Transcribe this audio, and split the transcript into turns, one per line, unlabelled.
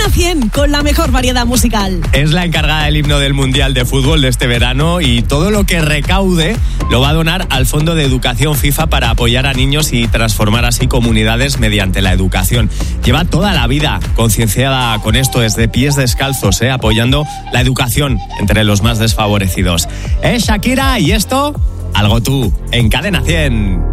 Cadena 100, con la mejor variedad musical.
Es la encargada del himno del Mundial de Fútbol de este verano y todo lo que recaude lo va a donar al Fondo de Educación FIFA para apoyar a niños y transformar así comunidades mediante la educación. Lleva toda la vida concienciada con esto, desde pies descalzos, apoyando la educación entre los más desfavorecidos. Es Shakira y esto, Algo Tú, en Cadena 100.